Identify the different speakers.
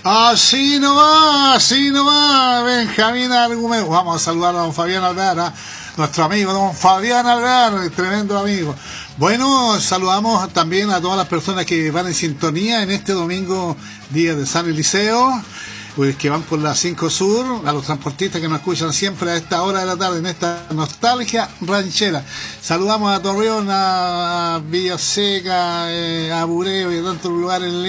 Speaker 1: Así nomás, Benjamín Argumedo. Vamos a saludar a don Fabián Alvear, ¿eh? Nuestro amigo don Fabián Alvear, tremendo amigo. Bueno, saludamos también a todas las personas que van en sintonía en este domingo, día de San Eliseo, pues que van por la 5 Sur, a los transportistas que nos escuchan siempre a esta hora de la tarde, en esta nostalgia ranchera. Saludamos a Torreón, a Villaseca, a Bureo y a tantos lugares